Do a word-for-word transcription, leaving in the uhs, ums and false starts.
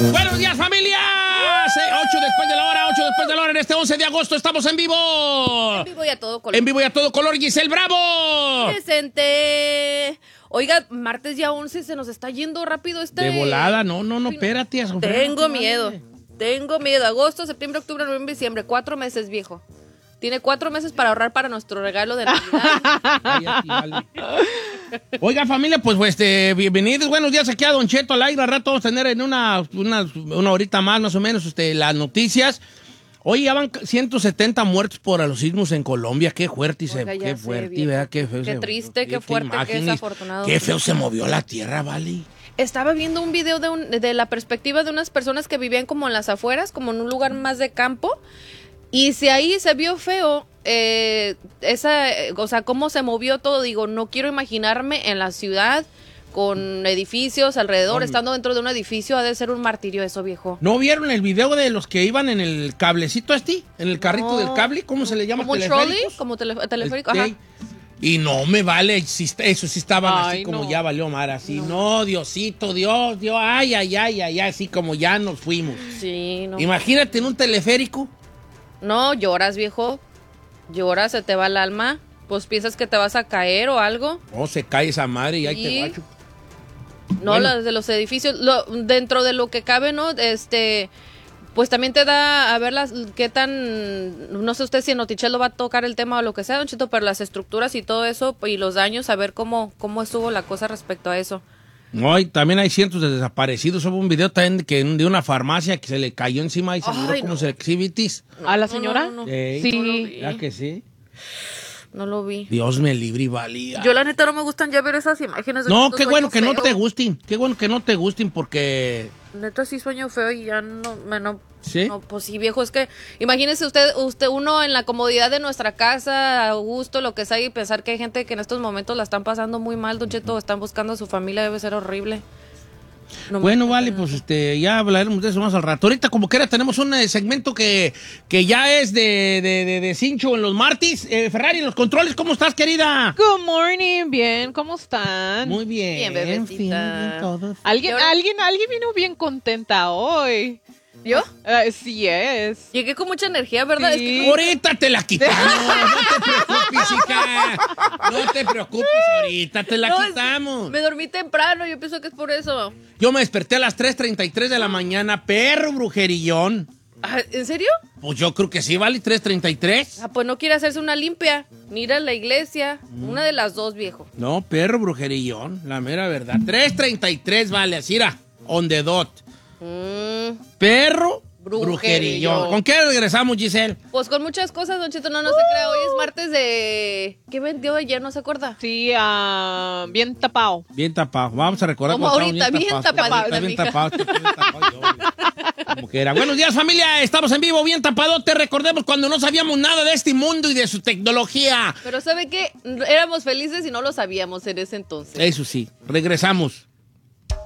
Buenos días, familia. ocho después de la hora, ocho después de la hora. En este once de agosto estamos en vivo. En vivo y a todo color. En vivo y a todo color. Giselle Bravo. Presente. Oiga, martes ya once, se nos está yendo rápido este... De volada. No, no, no, espérate. Tengo miedo. Tengo miedo. Agosto, septiembre, octubre, noviembre, diciembre. Cuatro meses, viejo. Tiene cuatro meses para ahorrar para nuestro regalo de Navidad. Oiga, familia, pues, pues este, bienvenidos. Buenos días aquí a Don Cheto al aire. Al rato vamos a tener en una, una, una horita más, más o menos, este, las noticias. Hoy ya van ciento setenta muertos por los sismos en Colombia. Qué fuerte, y se, Oiga, qué sé, fuerte, viejo. ¿verdad? Qué feo. Qué se, triste, qué fuerte, qué desafortunado. Qué feo se movió la tierra, vale. Estaba viendo un video de, un, de la perspectiva de unas personas que vivían como en las afueras, como en un lugar más de campo. Y si ahí se vio feo, eh, esa, o sea, cómo se movió todo, digo, no quiero imaginarme en la ciudad con edificios alrededor, Hombre. estando dentro de un edificio, ha de ser un martirio eso, viejo. ¿No vieron el video de los que iban en el cablecito este? En el carrito No. del cable, ¿cómo se le llama? ¿Como un trolley? ¿Teleféricos? Como tele- teleférico, Este, ajá. Y no me vale, si está- eso sí estaban Ay, así como no. ya valió mar, así. No. no, Diosito, Dios, Dios, ay, ay, ay, ay, así como ya nos fuimos. Sí, no. Imagínate en un teleférico. No, lloras, viejo. Lloras, se te va el alma. Pues piensas que te vas a caer o algo. Oh, se cae esa madre y ahí Sí. te guacho. No, Bueno. las de los edificios, lo- dentro de lo que cabe, ¿no? Este, pues también te da a ver las, qué tan, no sé usted si en Notichelo va a tocar el tema o lo que sea, Don Chito, pero las estructuras y todo eso y los daños, a ver cómo, cómo estuvo la cosa respecto a eso. No, y también hay cientos de desaparecidos. Hubo un video también de, que, de una farmacia que se le cayó encima y se murió Ay, como no. cerxivitis. ¿A la No, señora? no, no, no. Ey, Sí. No lo vi. ¿verdad que sí? No lo vi. Dios me libre y valía. Yo la neta no me gustan ya ver esas imágenes. No, de qué bueno que no feo. te gusten. Qué bueno que no te gusten porque... Neta sí sueño feo y ya no, me no, ¿Sí? no, pues sí, viejo, es que imagínese usted, usted uno en la comodidad de nuestra casa, a gusto, lo que sea, y pensar que hay gente que en estos momentos la están pasando muy mal, Don Cheto, están buscando a su familia, debe ser horrible. No me Bueno, gusta vale, nada. pues este, ya hablaremos de eso más al rato. Ahorita, como quiera, tenemos un eh, segmento que, que ya es de, de, de, de cincho en los martes. Eh, Ferrari, en los controles, ¿cómo estás, querida? Good morning, bien, ¿cómo están? Muy bien. Bien, bebecita. bien, todo. ¿Alguien, ¿Y ahora? alguien, alguien vino bien contenta hoy. ¿Yo? Ah, sí es. Llegué con mucha energía, ¿verdad? Sí. Es que Ahorita te la quitamos. No te preocupes, hija. No te preocupes, ahorita te la No, es- quitamos. me dormí temprano, yo pienso que es por eso. Yo me desperté a las tres treinta y tres de la mañana, perro brujerillón. Ah, ¿en serio? Pues yo creo que sí, vale, tres treinta y tres. Ah, pues no quiere hacerse una limpia, ni ir a la iglesia, una de las dos, viejo. No, perro brujerillón, la mera verdad. tres treinta y tres, vale, así era, on the dot. Mm, Perro Brujerillón. brujerillón. ¿Con qué regresamos, Giselle? pues con muchas cosas, Don Cheto, no, no se crea, hoy es martes de... ¿Qué vendió ayer? ¿No se acuerda? Sí, ah, bien tapado. Bien tapado. Vamos a recordar Como cuando ahorita, estábamos bien tapados. tapadita, Está bien mija. tapado, está bien tapado yo, como que era. Buenos días, familia. Estamos en vivo, bien tapadote. Recordemos cuando no sabíamos nada de este mundo y de su tecnología. Pero ¿sabe qué? Éramos felices y no lo sabíamos en ese entonces. Eso sí, regresamos.